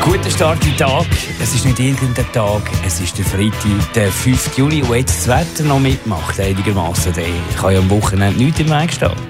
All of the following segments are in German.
Guten Start in den Tag. Es ist nicht irgendein Tag, es ist der Freitag, der 5. Juli, wo jetzt das Wetter noch mitmacht, einigermaßen. Der kann ja am Wochenende nichts im Weg stehen.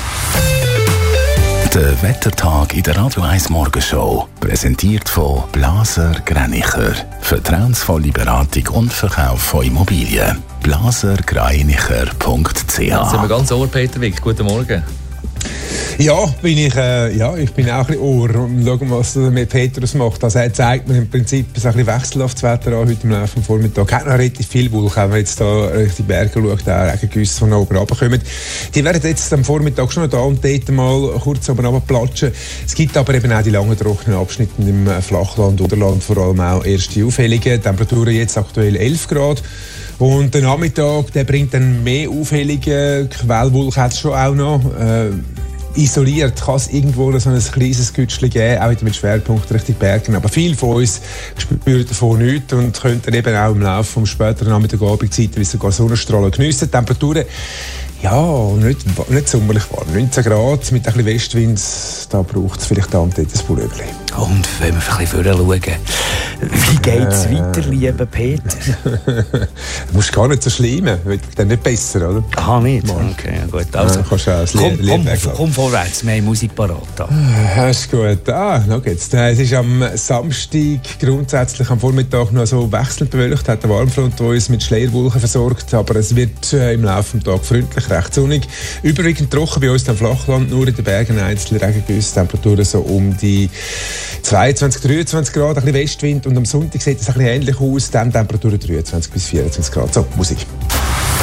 Der Wettertag in der Radio 1 Morgenshow. Präsentiert von Blaser Greinicher. Vertrauensvolle Beratung und Verkauf von Immobilien. blasergreinicher.ch. Jetzt sind wir ganz ohr, Peter Wick. Guten Morgen. Ja, ich bin auch ein bisschen ohr und schauen, was mit Petrus macht. Also er zeigt mir im Prinzip ein bisschen wechselhaftes Wetter an heute im Laufe des Vormittags. Hat noch relativ viel Wolken, wenn man jetzt da Richtung Berge schaut, auch Regengüsse von oben runterkommen. Die werden jetzt am Vormittag schon noch da und dort mal kurz oben runterplatschen. Es gibt aber eben auch die langen trockenen Abschnitte im Flachland, Unterland, vor allem auch erste Aufhellungen. Temperaturen jetzt aktuell 11 Grad. Und der Nachmittag, der bringt dann mehr Aufhellungen. Quellwolken hat es schon auch noch. Isoliert kann es irgendwo so ein kleines Gütschchen geben, auch mit Schwerpunkt Richtung Bergen. Aber viele von uns spüren davon nichts und können dann eben auch im Laufe des späteren Nachmittag, Abendzeit sogar Sonnenstrahlen geniessen. Temperaturen, ja, nicht sommerlich warm. 19 Grad mit ein bisschen Westwind, da braucht es vielleicht da und dort ein Pullover. Und wenn wir ein bisschen schauen, wie geht es weiter, lieber Peter? Du musst gar nicht so schlimm, wird dann nicht besser, oder? Aha, nicht? Okay, gut. Also, komm vorwärts, wir haben Musik parat. Das ist gut. Noch geht's. Es ist am Samstag grundsätzlich am Vormittag noch so wechselnd bewölkt, hat eine Warmfront, die uns mit Schleierwolken versorgt, aber es wird im Laufe des Tages freundlich, recht sonnig. Überwiegend trocken bei uns im Flachland, nur in den Bergen einzelne Regengüsse, Temperaturen so um die 22, 23 Grad, ein bisschen Westwind und am Sonntag sieht es ein bisschen ähnlich aus, dann Temperaturen 23 bis 24 Grad. So, Musik.